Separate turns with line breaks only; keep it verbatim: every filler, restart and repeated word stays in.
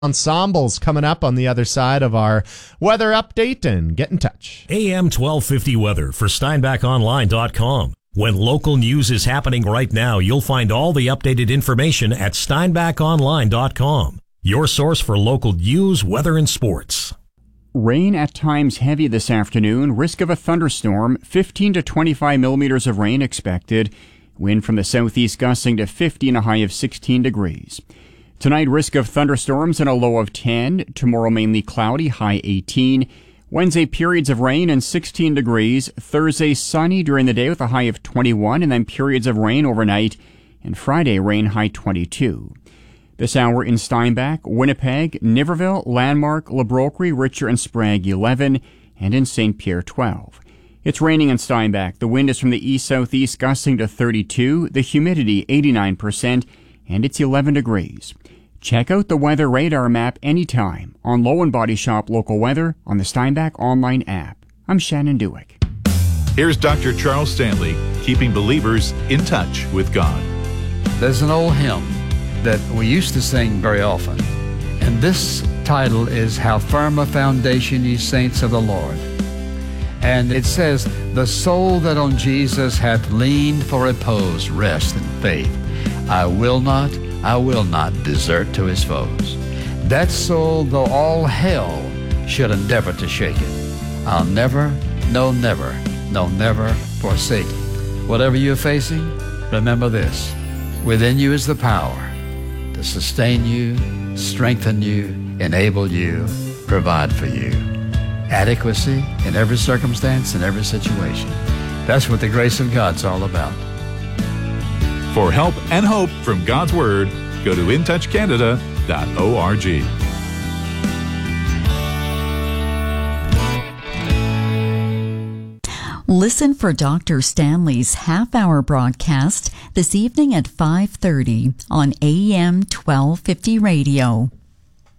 Ensembles coming up on the other side of our weather update, and get in touch.
A M twelve fifty weather for Steinbach Online dot com. When local news is happening right now, you'll find all the updated information at Steinbach Online dot com. Your source for local news, weather, and sports.
Rain at times heavy this afternoon. Risk of a thunderstorm. fifteen to twenty-five millimeters of rain expected. Wind from the southeast gusting to fifty and a high of sixteen degrees. Tonight, risk of thunderstorms and a low of ten. Tomorrow, mainly cloudy, high eighteen. Wednesday, periods of rain and sixteen degrees. Thursday, sunny during the day with a high of twenty-one, and then periods of rain overnight. And Friday, rain, high twenty-two. This hour in Steinbach, Winnipeg, Niverville, Landmark, Labroquerie, Richer, and Sprague eleven, and in Saint Pierre twelve. It's raining in Steinbach. The wind is from the east-southeast, gusting to thirty-two. The humidity, eighty-nine percent, and it's eleven degrees. Check out the weather radar map anytime on Low and Body Shop Local Weather on the Steinbach online app. I'm Shannon Dewick.
Here's Doctor Charles Stanley, keeping believers in touch with God.
There's an old hymn that we used to sing very often, and this title is How Firm a Foundation, Ye Saints of the Lord. And it says, the soul that on Jesus hath leaned for repose, rest, and faith, I will not I will not desert to his foes. That soul, though all hell should endeavor to shake it, I'll never, no never, no never forsake it. Whatever you're facing, remember this. Within you is the power to sustain you, strengthen you, enable you, provide for you. Adequacy in every circumstance, in every situation. That's what the grace of God's all about.
For help and hope from God's Word, go to in touch canada dot org.
Listen for Doctor Stanley's half-hour broadcast this evening at five thirty on A M twelve fifty radio.